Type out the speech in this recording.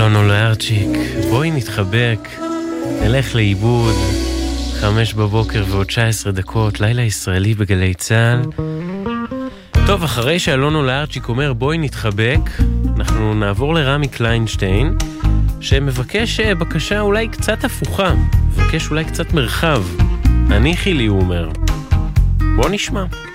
אלונו לארצ'יק, בואי נתחבק, נלך לאיבוד, 5 בבוקר ועוד 19 דקות, לילה ישראלי בגלי צהל. טוב, אחרי שאלונו לארצ'יק אומר בואי נתחבק, אנחנו נעבור לרמי קליינשטיין, שמבקש בקשה אולי קצת הפוכה, מבקש אולי קצת מרחב. הניחי לי, הוא אומר. בוא נשמע.